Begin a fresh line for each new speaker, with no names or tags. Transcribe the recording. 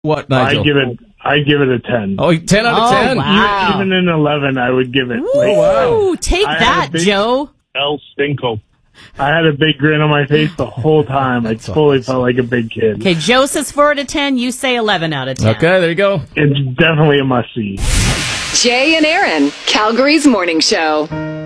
What, Nigel?
I'd give it a 10.
Oh, 10 out of 10?
Wow.
Even an 11, I would give it.
Ooh, take that, Joe.
El Stinko. I had a big grin on my face the whole time. I fully felt like a big kid.
Okay, Joe says 4 out of 10. You say 11 out of 10.
Okay, there you go.
It's definitely a must-see.
Jay and Aaron, Calgary's morning show.